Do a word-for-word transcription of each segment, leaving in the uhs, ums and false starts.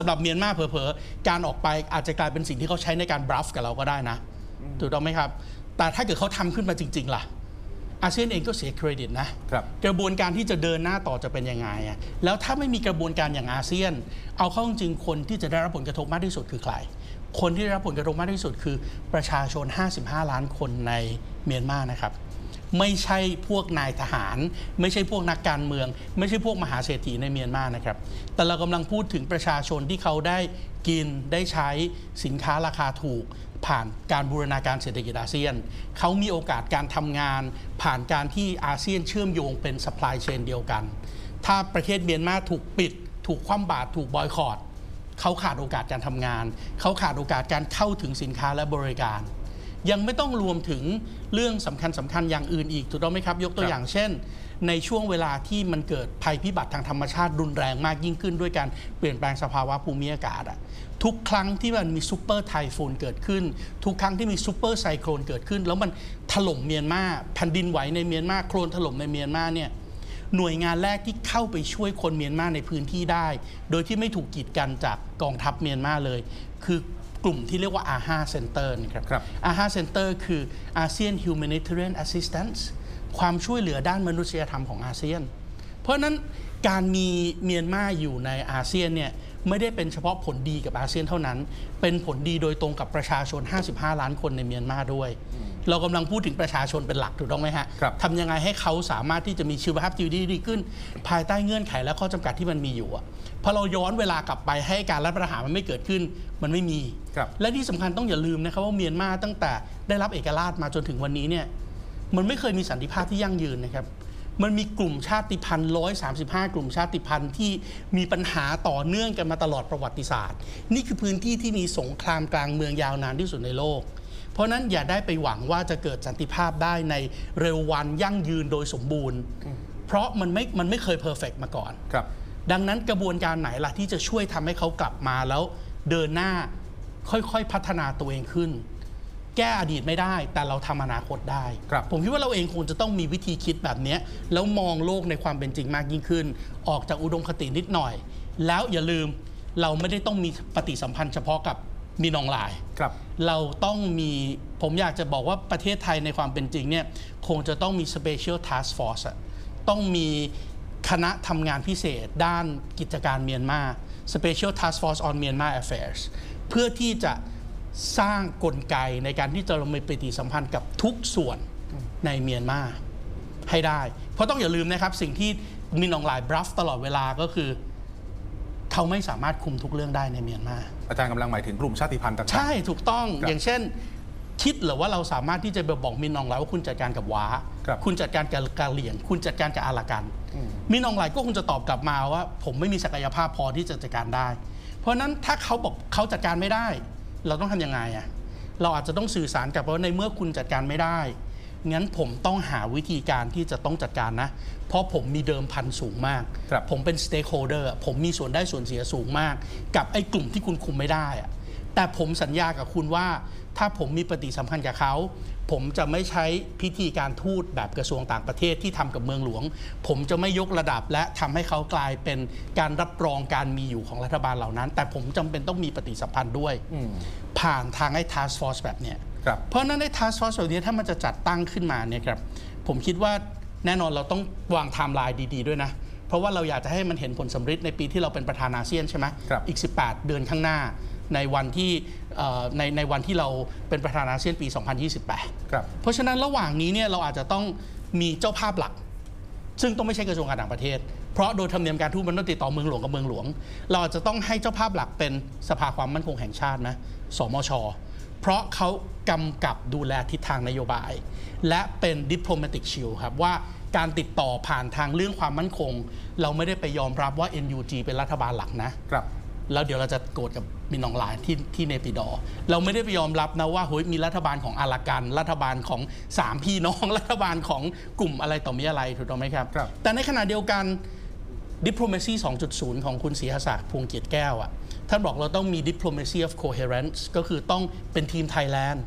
สำหรับเมียนมาเผลอๆการออกไปอาจจะกลายเป็นสิ่งที่เขาใช้ในการบลัฟกับเราก็ได้นะถูกต้องไหมครับแต่ถ้าเกิดเขาทำขึ้นมาจริงๆล่ะอาเซียนเองก็เสียเครดิตนะกระบวนการที่จะเดินหน้าต่อจะเป็นยังไงอ่ะแล้วถ้าไม่มีกระบวนการอย่างอาเซียนเอาเข้าจริงคนที่จะได้รับผลกระทบมากที่สุดคือใครคนที่ได้รับผลกระทบมากที่สุดคือประชาชนห้าสิบห้าล้านคนในเมียนมานะครับไม่ใช่พวกนายทหารไม่ใช่พวกนักการเมืองไม่ใช่พวกมหาเศรษฐีในเมียนมานะครับแต่เรากำลังพูดถึงประชาชนที่เขาได้กินได้ใช้สินค้าราคาถูกผ่านการบูรณาการเศรษฐกิจอาเซียนเขามีโอกาสการทำงานผ่านการที่อาเซียนเชื่อมโยงเป็นซัพพลายเชนเดียวกันถ้าประเทศเมียนมาถูกปิดถูกคว่ำบาตรถูกบอยคอตเขาขาดโอกาสการทำงานเขาขาดโอกาสการเข้าถึงสินค้าและบริการยังไม่ต้องรวมถึงเรื่องสำคัญสำคัญอย่างอื่นอีกถูกต้องไหมครับยกตัวอย่างเช่นในช่วงเวลาที่มันเกิดภัยพิบัติทางธรรมชาติรุนแรงมากยิ่งขึ้นด้วยการเปลี่ยนแปลงสภาวะภูมิอากาศอะทุกครั้งที่มันมีซูเปอร์ไทฟูนเกิดขึ้นทุกครั้งที่มีซูเปอร์ไซโคลนเกิดขึ้นแล้วมันถล่มเมียนมาแผ่นดินไหวในเมียนมาโคลนถล่มในเมียนมาเนี่ยหน่วยงานแรกที่เข้าไปช่วยคนเมียนมาในพื้นที่ได้โดยที่ไม่ถูกกีดกันจากกองทัพเมียนมาเลยคือกลุ่มที่เรียกว่า อา ไฟ เอ Center นะครับ อา ไฟ เอ Center คือ ASEAN Humanitarian Assistance ความช่วยเหลือด้านมนุษยธรรมของอาเซียนเพราะนั้นการมีเมียนมาอยู่ในอาเซียนเนี่ยไม่ได้เป็นเฉพาะผลดีกับอาเซียนเท่านั้นเป็นผลดีโดยตรงกับประชาชนห้าสิบห้าล้านคนในเมียนมาด้วยเรากำลังพูดถึงประชาชนเป็นหลักถูกต้องไหมฮะทำยังไงให้เขาสามารถที่จะมีชีวภาพชีวิตที่ดีขึ้นภายใต้เงื่อนไขและข้อจำกัดที่มันมีอยู่พอเราย้อนเวลากลับไปให้การรัฐประหารมันไม่เกิดขึ้นมันไม่มีและที่สำคัญต้องอย่าลืมนะครับว่าเมียนมาตั้งแต่ได้รับเอกราชมาจนถึงวันนี้เนี่ยมันไม่เคยมีสันติภาพที่ยั่งยืนนะครับมันมีกลุ่มชาติพันธุ์หนึ่งร้อยสามสิบห้ากลุ่มชาติพันธุ์ที่มีปัญหาต่อเนื่องกันมาตลอดประวัติศาสตร์นี่คือพื้นที่ที่มีสงครามกลางเมืองยาวนานที่สุดในโลกเพราะนั้นอย่าได้ไปหวังว่าจะเกิดสันติภาพได้ในเร็ววันยั่งยืนโดยสมบูรณ์เพราะมันไม่มันไม่เคยเพอร์เฟกต์มาก่อนดังนั้นกระบวนการไหนล่ะที่จะช่วยทำให้เขากลับมาแล้วเดินหน้าค่อยๆพัฒนาตัวเองขึ้นแก้อดีตไม่ได้แต่เราทำอนาคตได้ผมคิดว่าเราเองคงจะต้องมีวิธีคิดแบบนี้แล้วมองโลกในความเป็นจริงมากยิ่งขึ้นออกจากอุดมคตินิดหน่อยแล้วอย่าลืมเราไม่ได้ต้องมีปฏิสัมพันธ์เฉพาะกับมีนองลายเราต้องมีผมอยากจะบอกว่าประเทศไทยในความเป็นจริงเนี่ยคงจะต้องมี Special Task Force ต้องมีคณะทำงานพิเศษด้านกิจการเมียนมา Special Task Force on Myanmar Affairs เพื่อที่จะสร้างกลไกในการที่จะมีปฏิสัมพันธ์กับทุกส่วนในเมียนมาให้ได้เพราะต้องอย่าลืมนะครับสิ่งที่มินอองหลายบลัฟตลอดเวลาก็คือเขาไม่สามารถคุมทุกเรื่องได้ในเมียนมาอาจารย์กำลังหมายถึงกลุ่มชาติพันธุ์ต่างๆใช่ถูกต้องอย่างเช่นคิดหรือว่าเราสามารถที่จะบอกมินอองหลายว่าคุณจัดการกับว้าคุณจัดการกับกาเหลี่ยงคุณจัดการกับอารากันมินอองหลายก็คงจะตอบกลับมาว่าผมไม่มีศักยภาพพอที่จะจัดการได้เพราะนั้นถ้าเขาบอกเขาจัดการไม่ได้เราต้องทำยังไงอ่ะเราอาจจะต้องสื่อสารกับว่าในเมื่อคุณจัดการไม่ได้งั้นผมต้องหาวิธีการที่จะต้องจัดการนะเพราะผมมีเดิมพันสูงมากผมเป็นสเต็กโฮเดอร์ผมมีส่วนได้ส่วนเสียสูงมากกับไอ้กลุ่มที่คุณคุมไม่ได้อ่ะแต่ผมสัญญากับคุณว่าถ้าผมมีปฏิสัมพันธ์กับเขาผมจะไม่ใช้พิธีการทูตแบบกระทรวงต่างประเทศที่ทำกับเมืองหลวงผมจะไม่ยกระดับและทำให้เขากลายเป็นการรับรองการมีอยู่ของรัฐบาลเหล่านั้นแต่ผมจำเป็นต้องมีปฏิสัมพันธ์ด้วยผ่านทางไอ้ Task Force แบบเนี้ยเพราะนั้นไอ้ Task Force แบบนี้ถ้ามันจะจัดตั้งขึ้นมาเนี่ยครับผมคิดว่าแน่นอนเราต้องวางไทม์ไลน์ดีๆด้วยนะเพราะว่าเราอยากจะให้มันเห็นผลสำเร็จในปีที่เราเป็นประธานอาเซียนใช่ไหมอีกสิบแปดเดือนข้างหน้าในวันที่ในในวันที่เราเป็นประธานอาเซียนปีสองพันยี่สิบแปดเพราะฉะนั้นระหว่างนี้เนี่ยเราอาจจะต้องมีเจ้าภาพหลักซึ่งต้องไม่ใช่กระทรวงการต่างประเทศเพราะโดยธรรมเนียมการทูตมันต้องติดต่อเมืองหลวงกับเมืองหลวงเราอาจจะต้องให้เจ้าภาพหลักเป็นสภาความมั่นคงแห่งชาตินะสมช.เพราะเขากำกับดูแลทิศทางนโยบายและเป็น diplomatic shield ครับว่าการติดต่อผ่านทางเรื่องความมั่นคงเราไม่ได้ไปยอมรับว่า เอ็น ยู จี เป็นรัฐบาลหลักนะครับแล้วเดี๋ยวเราจะโกรธกับมินอองหลายที่ที่เนปิดอร์เราไม่ได้ไปยอมรับนะว่าเฮ้ยมีรัฐบาลของอารากันรัฐบาลของสามพี่น้องรัฐบาลของกลุ่มอะไรต่อมีอะไรถูกต้องไหมครับแต่ในขณะเดียวกัน diplomacy สองจุดศูนย์ ของคุณศรีหศักดิ์พวงเกียรติแก้วอ่ะท่านบอกเราต้องมี diplomacy of coherence ก็คือต้องเป็นทีมไทยแลนด์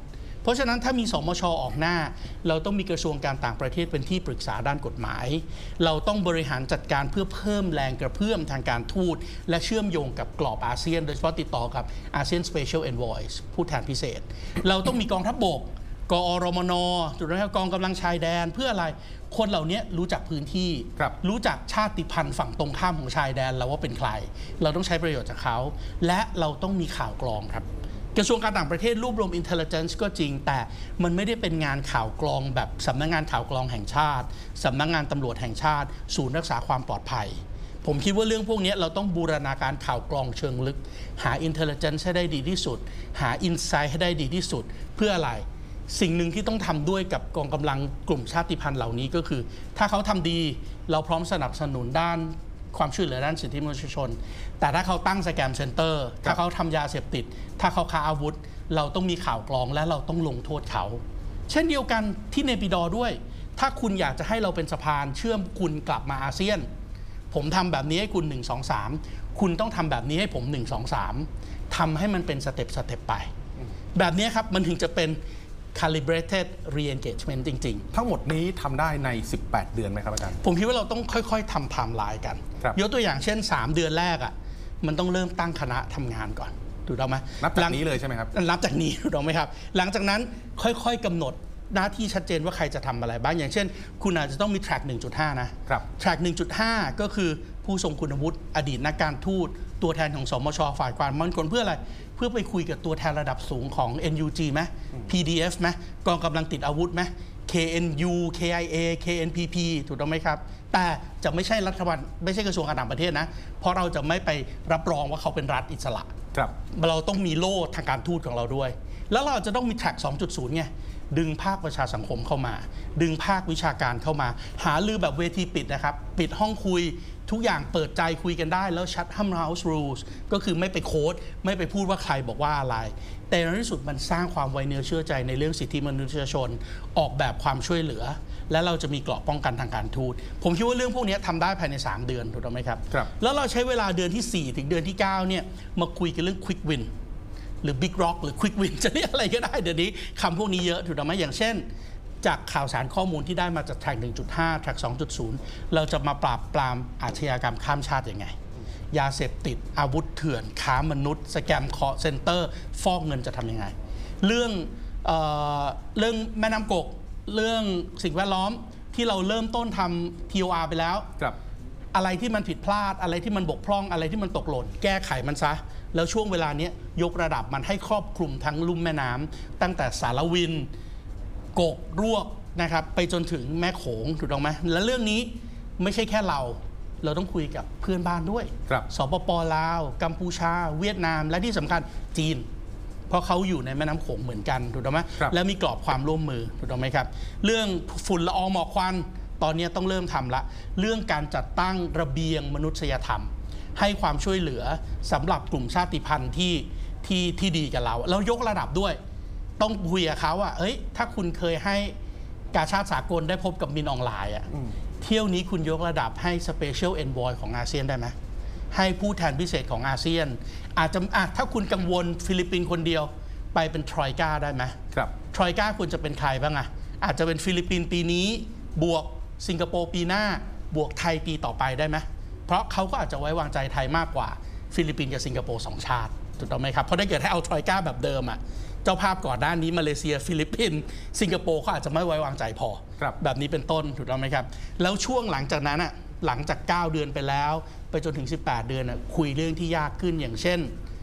เพราะฉะนั้นถ้ามีสมช.ออกหน้าเราต้องมีกระทรวงการต่างประเทศเป็นที่ปรึกษาด้านกฎหมายเราต้องบริหารจัดการเพื่อเพิ่มแรงกระเพื่อมทางการทูตและเชื่อมโยงกับกรอบอาเซียนโดยเฉพาะติดต่อกับอาเซียน Special Envoy ผู้แทนพิเศษเราต้องมีกองทัพบกกอรมนจุดนั้นกองกำลังชายแดนเพื่ออะไรคนเหล่านี้รู้จักพื้นที่รรู้จักชาติพันธุ์ฝั่งตรงข้ามของชายแดนเราว่าเป็นใครเราต้องใช้ประโยชน์จากเขาและเราต้องมีข่าวกรองครับกระทรวงการต่างประเทศรวบรวม intelligence ก็จริงแต่มันไม่ได้เป็นงานข่าวกรองแบบสำนักงานข่าวกรองแห่งชาติสำนักงานตำรวจแห่งชาติศูนย์รักษาความปลอดภัยผมคิดว่าเรื่องพวกนี้เราต้องบูรณาการข่าวกรองเชิงลึกหา intelligence ให้ได้ดีที่สุดหา insight ให้ได้ดีที่สุดเพื่ออะไรสิ่งหนึ่งที่ต้องทำด้วยกับกองกำลังกลุ่มชาติพันธุ์เหล่านี้ก็คือถ้าเขาทำดีเราพร้อมสนับสนุนด้านความช่วยเหลือด้านสิทธิมนุษยชนแต่ถ้าเขาตั้งสแกมเซ็นเตอร์ถ้าเขาทำยาเสพติดถ้าเขาค้าอาวุธเราต้องมีข่าวกรองและเราต้องลงโทษเขาเช่นเดียวกันที่เนปิดอร์ด้วยถ้าคุณอยากจะให้เราเป็นสะพานเชื่อมคุณกลับมาอาเซียนผมทำแบบนี้ให้คุณหนึ่ง สอง สามคุณต้องทำแบบนี้ให้ผมหนึ่ง สอง สามทำให้มันเป็นสเต็ปสเต็ปไปแบบนี้ครับมันถึงจะเป็นcalibrated re-engagement จริงๆทั้งหมดนี้ทำได้ในสิบแปดเดือนไหมครับอาจารย์ผมคิดว่าเราต้องค่อยๆทำไทม์ไลน์กันยกตัวอย่างเช่นสามเดือนแรกอ่ะมันต้องเริ่มตั้งคณะทำงานก่อนถูกต้องไหมนับจากนี้เลยใช่ไหมครับนับจากนี้ถูกต้องไหมครับหลังจากนั้นค่อยๆกำหนดหน้าที่ชัดเจนว่าใครจะทำอะไรบ้างอย่างเช่นคุณอาจจะต้องมี track หนึ่งจุดห้า นะ track หนึ่งจุดห้า ก็คือผู้ทรงคุณวุฒิอดีตนักการทูตตัวแทนของสมช.ฝ่ายความมั่นคงเพื่ออะไรเพื่อไปคุยกับตัวแทนระดับสูงของ เอ็น ยู จี ไหม พี ดี เอฟ ไหมกองกำลังติดอาวุธไหม เค เอ็น ยู เค ไอ เอ เค เอ็น พี พี ถูกต้องไหมครับแต่จะไม่ใช่รัฐบาลไม่ใช่กระทรวงการต่างประเทศนะเพราะเราจะไม่ไปรับรองว่าเขาเป็นรัฐอิสระเราต้องมีโล่ทางการทูตของเราด้วยแล้วเราจะต้องมี track สองจุดศูนย์ ไงดึงภาคประชาสังคมเข้ามาดึงภาควิชาการเข้ามาหาลือแบบเวทีปิดนะครับปิดห้องคุยทุกอย่างเปิดใจคุยกันได้แล้วชัดฮัมเฮาส์รูลส์ก็คือไม่ไปโค้ดไม่ไปพูดว่าใครบอกว่าอะไรแต่ในที่สุดมันสร้างความไว้เนื้อเชื่อใจในเรื่องสิทธิมนุษยชนออกแบบความช่วยเหลือและเราจะมีเกราะป้องกันทางการทูตผมคิดว่าเรื่องพวกนี้ทำได้ภายในสามเดือนถูกต้องไหมครับครับแล้วเราใช้เวลาเดือนที่สี่ถึงเดือนที่เก้าเนี่ยมาคุยกันเรื่อง quick winหรือ Big Rock หรือ Quick Win จะเรียกอะไรก็ได้เดี๋ยวนี้คำพวกนี้เยอะถูกต้องไหมอย่างเช่นจากข่าวสารข้อมูลที่ได้มาจาก track หนึ่งจุดห้า track สองจุดศูนย์ เราจะมาปราบปรามอาชญากรรมข้ามชาติยังไงยาเสพติดอาวุธเถื่อนค้ามนุษย์สแกมคอร์เซ็นเตอร์ฟอกเงินจะทำยังไงเรื่องเอ่อเรื่องแม่น้ำกกเรื่องสิ่งแวดล้อมที่เราเริ่มต้นทำ ที โอ อาร์ ไปแล้วอะไรที่มันผิดพลาดอะไรที่มันบกพร่องอะไรที่มันตกหล่นแก้ไขมันซะแล้วช่วงเวลานี้ยกระดับมันให้ครอบคลุมทั้งลุ่มแม่น้ำตั้งแต่สารวินกกรวกนะครับไปจนถึงแม่โขงถูกต้องไหมและเรื่องนี้ไม่ใช่แค่เราเราต้องคุยกับเพื่อนบ้านด้วยสปป.ลาวกัมพูชาเวียดนามและที่สำคัญจีนเพราะเขาอยู่ในแม่น้ำโขงเหมือนกันถูกต้องไหมและมีกรอบความร่วมมือถูกต้องไหมครับเรื่องฝุ่นละอองหมอกควันตอนนี้ต้องเริ่มทำละเรื่องการจัดตั้งระเบียงมนุษยธรรมให้ความช่วยเหลือสำหรับกลุ่มชาติพันธุ์ที่ที่ที่ดีกับเราแล้วยกระดับด้วยต้องคุยกับเขาว่าเอ้ยถ้าคุณเคยให้กาชาดสากลได้พบกับมินออนไลน์อ่ะเที่ยวนี้คุณยกระดับให้ Special Envoy ของอาเซียนได้ไหมให้ผู้แทนพิเศษของอาเซียนอาจจะอ่ะถ้าคุณกังวลฟิลิปปินส์คนเดียวไปเป็นทรอยกาได้ไหมครับทรอยกาควรจะเป็นใครบ้างอ่ะอาจจะเป็นฟิลิปปินส์ปีนี้บวกสิงคโปร์ปีหน้าบวกไทยปีต่อไปได้ไหมเพราะเขาก็อาจจะไว้วางใจไทยมากกว่าฟิลิปปินส์กับสิงคโปร์สองชาติถูกต้องไหมครับเพราะถ้าเกิดให้เอาทรอยกาแบบเดิมอ่ะเจ้าภาพก่อนหน้านี้มาเลเซียฟิลิปปินส์สิงคโปร์เขาอาจจะไม่ไว้วางใจพอบ, แบบนี้เป็นต้นถูกต้องไหมครับแล้วช่วงหลังจากนั้นอ่ะหลังจากเก้าเดือนไปแล้วไปจนถึงสิบแปดเดือนอ่ะคุยเรื่องที่ยากขึ้นอย่างเช่น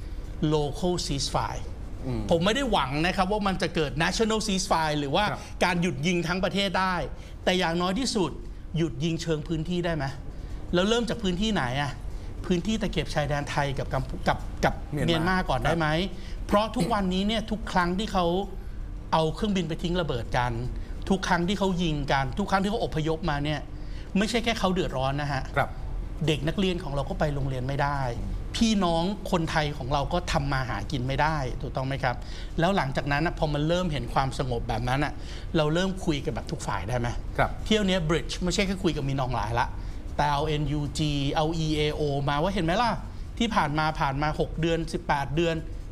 local ceasefire ผมไม่ได้หวังนะครับว่ามันจะเกิด national ceasefire หรือว่าการหยุดยิงทั้งประเทศได้แต่อย่างน้อยที่สุดหยุดยิงเชิงพื้นที่ได้ไหมแล้วเริ่มจากพื้นที่ไหนอ่ะพื้นที่ตะเข็บชายแดนไทยกับกับกับเมียนมาก่อนได้ไหมเพราะทุกวันนี้เนี่ยทุกครั้งที่เขาเอาเครื่องบินไปทิ้งระเบิดกันทุกครั้งที่เขายิงกันทุกครั้งที่เขาอพยพมาเนี่ยไม่ใช่แค่เขาเดือดร้อนนะฮะเด็กนักเรียนของเราก็ไปโรงเรียนไม่ได้พี่น้องคนไทยของเราก็ทำมาหากินไม่ได้ถูกต้องไหมครับแล้วหลังจากนั้นพอมันเริ่มเห็นความสงบแบบนั้นอ่ะเราเริ่มคุยกันแบบทุกฝ่ายได้ไหมเที่ยวนี้ Bridge ไม่ใช่แค่คุยกับมีนองหลายละแต่เอา เอ็น ยู จี เอา อี เอ โอ มาว่าเห็นไหมล่ะที่ผ่านมาผ่านมาหกเดือนสิบแปดเดือน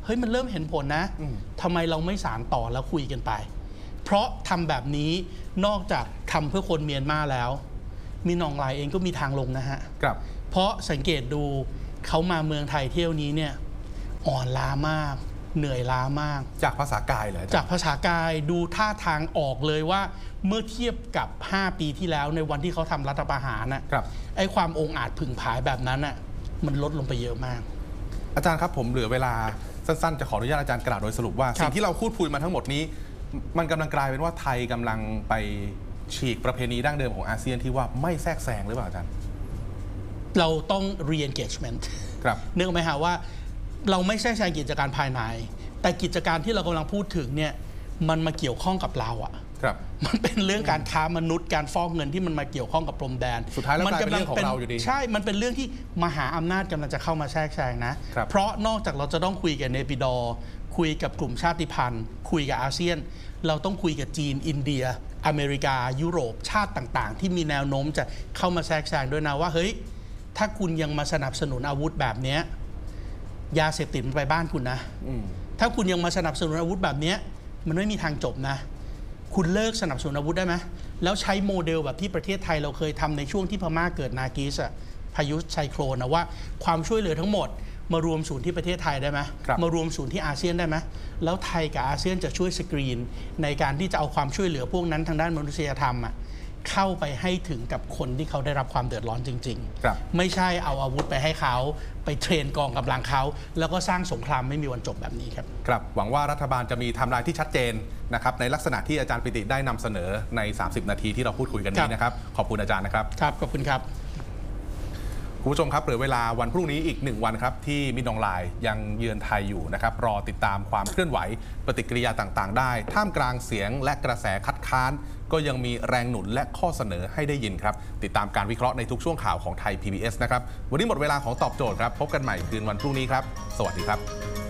ฮ้ยมันเริ่มเห็นผลนะทำไมเราไม่สานต่อแล้วคุยกันไปเพราะทำแบบนี้นอกจากทำเพื่อคนเมียนมาแล้วมีนองลายเองก็มีทางลงนะฮะครับเพราะสังเกตดูเขามาเมืองไทยเที่ยวนี้เนี่ยอ่อนล้ามากเหนื่อยล้ามากจากภาษากายเลยจากภาษากายดูท่าทางออกเลยว่าเมื่อเทียบกับห้าปีที่แล้วในวันที่เขาทำรัฐประหารน่ะไอ้ความองอาจผึ่งผายแบบนั้นน่ะมันลดลงไปเยอะมากอาจารย์ครับผมเหลือเวลาสั้นๆจะขออนุญาตอาจารย์กล่าวโดยสรุปว่าสิ่งที่เราพูดคุยมาทั้งหมดนี้มันกำลังกลายเป็นว่าไทยกำลังไปฉีกประเพณีดั้งเดิมของอาเซียนที่ว่าไม่แทรกแซงหรือเปล่าอาจารย์เราต้อง re-engagement ครับนึกไหมฮะว่าเราไม่ใช่แซงกิจการภายในแต่กิจการที่เรากำลังพูดถึงเนี่ยมันมาเกี่ยวข้องกับเราอะครับมันเป็นเรื่องการค้ามนุษย์การฟอกเงินที่มันมาเกี่ยวข้องกับพรมแดนสุดท้ายแล้วมันเป็นเรื่องของเราอยู่ดีใช่มันเป็นเรื่องที่มหาอำนาจกำลังจะเข้ามาแทรกแซงนะเพราะนอกจากเราจะต้องคุยกับเนปิดอร์คุยกับกลุ่มชาติพันธุ์คุยกับอาเซียนเราต้องคุยกับจีนอินเดียอเมริกายุโรปชาติต่างๆที่มีแนวโน้มจะเข้ามาแทรกแซงด้วยนะว่าเฮ้ยถ้าคุณยังมาสนับสนุนอาวุธแบบนี้ยาเสพติดมันไปบ้านคุณนะถ้าคุณยังมาสนับสนุนอาวุธแบบนี้มันไม่มีทางจบนะคุณเลิกสนับสนุนอาวุธได้ไหมแล้วใช้โมเดลแบบที่ประเทศไทยเราเคยทำในช่วงที่พม่าเกิดนากิสอะพายุไซโคลนนะว่าความช่วยเหลือทั้งหมดมารวมศูนย์ที่ประเทศไทยได้ไหมมารวมศูนย์ที่อาเซียนได้ไหมแล้วไทยกับอาเซียนจะช่วยสกรีนในการที่จะเอาความช่วยเหลือพวกนั้นทางด้านมนุษยธรรมอะเข้าไปให้ถึงกับคนที่เขาได้รับความเดือดร้อนจริงๆไม่ใช่เอาอาวุธไปให้เขาไปเทรนกองกำลังเขาแล้วก็สร้างสงครามไม่มีวันจบแบบนี้ครับครับหวังว่ารัฐบาลจะมีไทม์ไลน์ที่ชัดเจนนะครับในลักษณะที่อาจารย์ปิติได้นำเสนอในสามสิบนาทีที่เราพูดคุยกันนี้นะครับขอบคุณอาจารย์นะครับครับขอบคุณครับคุณผู้ชมครับเหลือเวลาวันพรุ่งนี้อีกหนึ่งวันครับที่มิตรนองลายยังเยือนไทยอยู่นะครับรอติดตามความเคลื่อนไหวปฏิกิริยาต่างๆได้ท่ามกลางเสียงและกระแสคัดค้านก็ยังมีแรงหนุนและข้อเสนอให้ได้ยินครับติดตามการวิเคราะห์ในทุกช่วงข่าวของไทย พี บี เอส นะครับวันนี้หมดเวลาของตอบโจทย์ครับพบกันใหม่คืนวันพรุ่งนี้ครับสวัสดีครับ